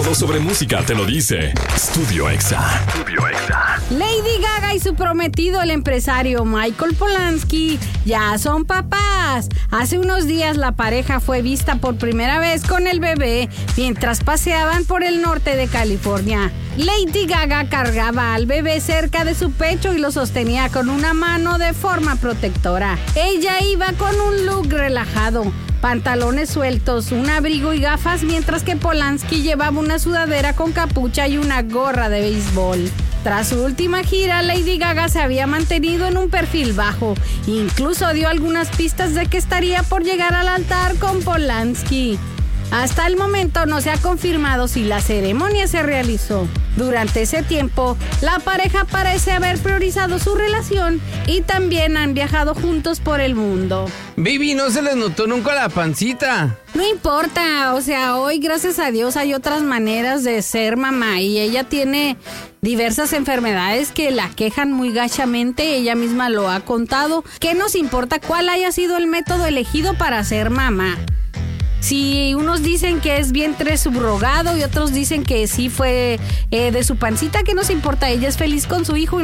Todo sobre música te lo dice Studio Exa. Lady Gaga y su prometido, el empresario Michael Polanski, ya son papás. Hace unos días la pareja fue vista por primera vez con el bebé mientras paseaban por el norte de California. Lady Gaga cargaba al bebé cerca de su pecho y lo sostenía con una mano de forma protectora. Ella iba con un look relajado, pantalones sueltos, un abrigo y gafas, mientras que Polanski llevaba una sudadera con capucha y una gorra de béisbol. Tras su última gira, Lady Gaga se había mantenido en un perfil bajo. Incluso dio algunas pistas de que estaría por llegar al altar con Polanski. Hasta el momento no se ha confirmado si la ceremonia se realizó. Durante ese tiempo, la pareja parece haber priorizado su relación y también han viajado juntos por el mundo. Baby, no se les notó nunca la pancita. No importa, o sea, hoy gracias a Dios hay otras maneras de ser mamá y ella tiene diversas enfermedades que la quejan muy gachamente, ella misma lo ha contado. ¿Qué nos importa cuál haya sido el método elegido para ser mamá? Si unos dicen que es vientre subrogado y otros dicen que sí fue de su pancita, ¿qué nos importa? Ella es feliz con su hijo.